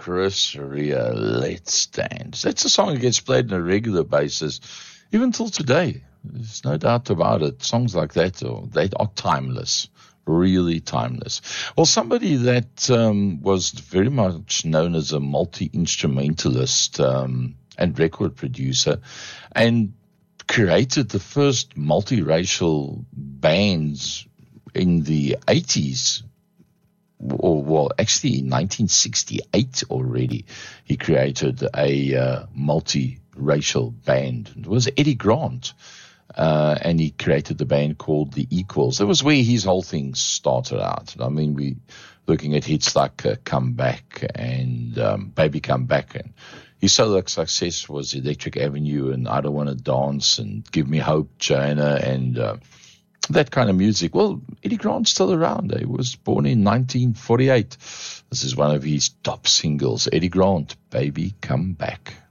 Chris Rea, Let's Dance. That's a song that gets played on a regular basis, even till today. There's no doubt about it. Songs like that, they are timeless, really timeless. Well, somebody that was very much known as a multi-instrumentalist and record producer, and created the first multiracial bands in the 80s, actually in 1968 already, he created a multiracial band. It was Eddie Grant, and he created the band called The Equals. That was where his whole thing started out. I mean, we looking at hits like Come Back and Baby Come Back, and his solo success was Electric Avenue and I Don't Want to Dance and Give Me Hope, Joanna, and that kind of music. Well, Eddie Grant's still around. He was born in 1948. This is one of his top singles, Eddie Grant, Baby Come Back.